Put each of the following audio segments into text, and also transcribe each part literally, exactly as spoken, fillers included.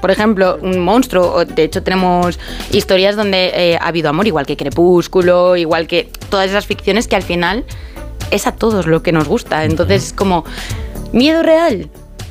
por ejemplo, un monstruo. De hecho, tenemos historias donde eh, ha habido amor, igual que Crepúsculo, igual que todas esas ficciones que al final es a todos lo que nos gusta. Entonces, como, ¿miedo real?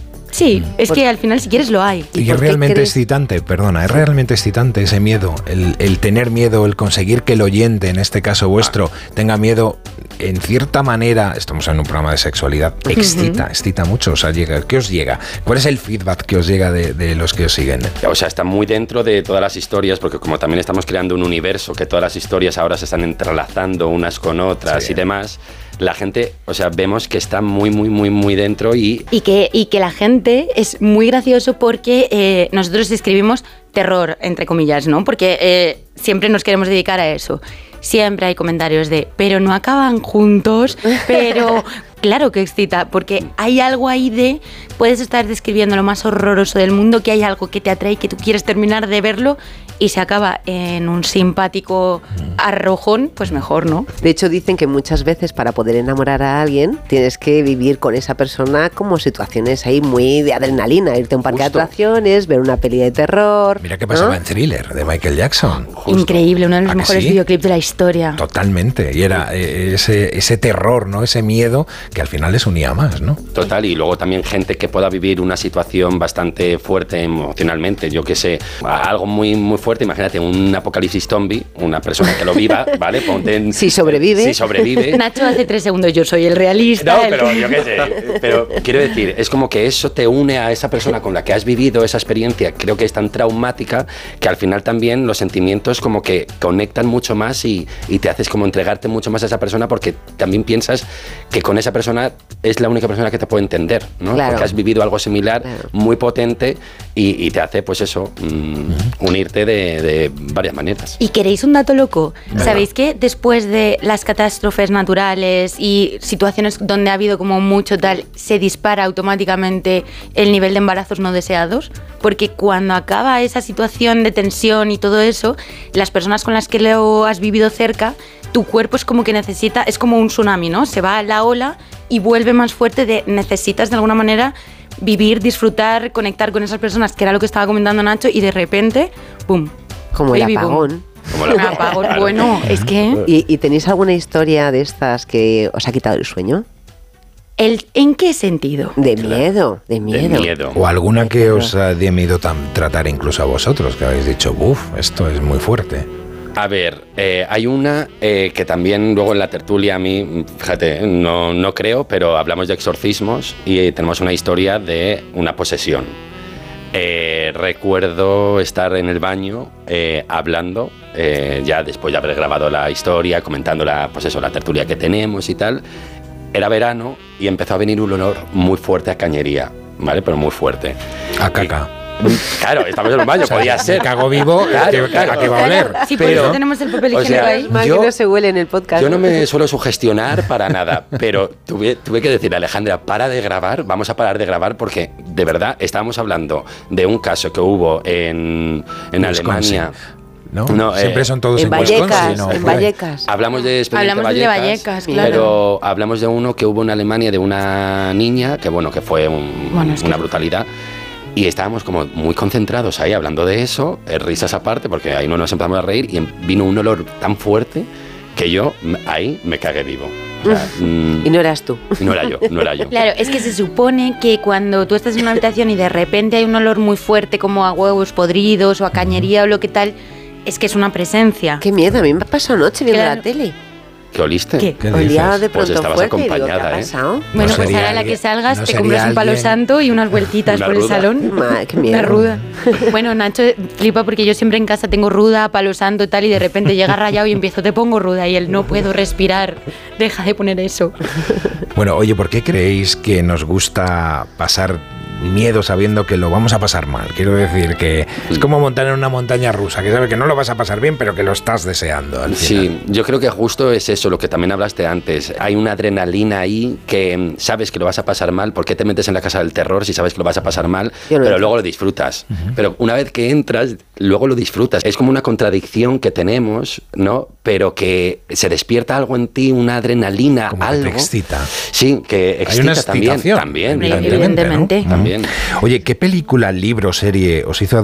Sí, es que al final si quieres lo hay. Y es realmente excitante, perdona, es realmente excitante ese miedo, el, el tener miedo, el conseguir que el oyente, en este caso vuestro, tenga miedo, en cierta manera, estamos en un programa de sexualidad, excita, uh-huh. excita mucho, o sea, llega, ¿qué os llega? ¿Cuál es el feedback que os llega de, de los que os siguen? O sea, está muy dentro de todas las historias, porque como también estamos creando un universo, que todas las historias ahora se están entrelazando unas con otras sí. y demás, la gente, o sea, vemos que está muy, muy, muy, muy dentro y... Y que, y que la gente es muy gracioso porque eh, nosotros escribimos terror, entre comillas, ¿no? Porque eh, siempre nos queremos dedicar a eso. Siempre hay comentarios de, pero no acaban juntos, pero... Claro que excita, porque hay algo ahí de... Puedes estar describiendo lo más horroroso del mundo, que hay algo que te atrae, que tú quieres terminar de verlo y se acaba en un simpático arrojón, pues mejor, ¿no? De hecho, dicen que muchas veces para poder enamorar a alguien tienes que vivir con esa persona como situaciones ahí muy de adrenalina, irte a un parque Justo. de atracciones, ver una peli de terror. Mira qué pasaba ¿no? en Thriller, de Michael Jackson. Justo. Increíble, uno de los mejores sí? videoclips de la historia. Totalmente, y era eh, ese, ese terror, ¿no? Ese miedo que al final les unía más, ¿no? Total, y luego también gente que pueda vivir una situación bastante fuerte emocionalmente, yo que sé, algo muy, muy fuerte, imagínate un apocalipsis zombie, una persona que lo viva, ¿vale? Ponte en, si sobrevive. Si sobrevive. Nacho hace tres segundos, yo soy el realista. No, el pero que... yo qué sé, pero quiero decir, es como que eso te une a esa persona con la que has vivido esa experiencia, creo que es tan traumática que al final también los sentimientos como que conectan mucho más y, y te haces como entregarte mucho más a esa persona porque también piensas que con esa persona es la única persona que te puede entender, ¿no? Claro. Porque has vivido algo similar, claro. muy potente y, y te hace, pues eso, mmm, uh-huh. unirte de, de varias maneras. ¿Y queréis un dato loco? Venga. ¿Sabéis que después de las catástrofes naturales y situaciones donde ha habido como mucho tal, se dispara automáticamente el nivel de embarazos no deseados? Porque cuando acaba esa situación de tensión y todo eso, las personas con las que lo has vivido cerca, tu cuerpo es como que necesita, es como un tsunami, ¿no? Se va a la ola y vuelve más fuerte de necesitas de alguna manera vivir, disfrutar, conectar con esas personas, que era lo que estaba comentando Nacho, y de repente, ¡pum! Como el Baby apagón. Boom. Como el apagón, bueno, es que... ¿Y, ¿Y tenéis alguna historia de estas que os ha quitado el sueño? El, ¿En qué sentido? De miedo, de miedo. De miedo. O alguna que os uh, dé miedo tam- tratar incluso a vosotros, que habéis dicho, uff, esto es muy fuerte. A ver, eh, hay una eh, que también luego en la tertulia a mí, fíjate, no, no creo, pero hablamos de exorcismos y tenemos una historia de una posesión. Eh, recuerdo estar en el baño eh, hablando, eh, ya después de haber grabado la historia, comentando la, pues eso, la tertulia que tenemos y tal. Era verano y empezó a venir un olor muy fuerte a cañería, ¿vale? Pero muy fuerte. A caca. Y, claro, estamos en un baño, o sea, podía ser. Cago vivo, claro, claro, ¿a qué va a oler? Sí, por eso tenemos el papel higiénico o sea, ahí. Más yo, que no se huele en el podcast. Yo no me suelo sugestionar para nada, pero tuve, tuve que decirle a Alejandra, para de grabar, vamos a parar de grabar porque, de verdad, estábamos hablando de un caso que hubo en, en Alemania. ¿No? No, siempre eh, son todos en en Vallecas, Wisconsin, ¿no? en Vallecas. Hablamos de Expediente Hablamos Vallecas, de Vallecas, claro. Pero hablamos de uno que hubo en Alemania de una niña, que bueno, que fue un, bueno, es que... una brutalidad. Y estábamos como muy concentrados ahí hablando de eso, eh, risas aparte, porque ahí no nos empezamos a reír y vino un olor tan fuerte que yo ahí me cagué vivo. O sea, mm, y no eras tú. No era yo, no era yo. Claro, es que se supone que cuando tú estás en una habitación y de repente hay un olor muy fuerte como a huevos podridos o a cañería o lo que tal, es que es una presencia. Qué miedo, a mí me pasó anoche viendo claro. la tele. ¿Qué oliste? ¿Qué? ¿Qué Olía de pronto pues estabas fuerte, acompañada, digo, ¿qué ha ¿eh? pasado? Bueno, No pues sería ahora a la que alguien- salgas no te sería compras un palo alguien- santo y unas vueltitas Una por ruda. el salón. Ma, qué miedo. Una ruda. Bueno, Nacho flipa porque yo siempre en casa tengo ruda, palo santo y tal, y de repente llega rayado y empiezo, te pongo ruda, y él, no puedo respirar, deja de poner eso. Bueno, oye, ¿por qué creéis que nos gusta pasar miedo sabiendo que lo vamos a pasar mal? Quiero decir que es como montar en una montaña rusa, que sabes que no lo vas a pasar bien, pero que lo estás deseando al final. Sí, yo creo que justo es eso, lo que también hablaste antes. Hay una adrenalina ahí que sabes que lo vas a pasar mal. ¿Por qué te metes en la casa del terror si sabes que lo vas a pasar mal? Pero entro. luego lo disfrutas. Uh-huh. Pero una vez que entras, luego lo disfrutas. Es como una contradicción que tenemos, ¿no? Pero que se despierta algo en ti, una adrenalina, Como que algo. te excita. Sí, que excita Hay una también. excitación. También, Hombre, también. evidentemente. ¿no? También. Oye, ¿qué película, libro, serie os hizo